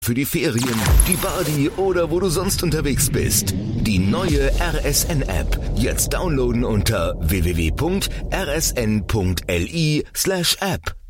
Für die Ferien, die Party oder wo du sonst unterwegs bist. Die neue RSN-App. Jetzt downloaden unter www.rsn.li/app.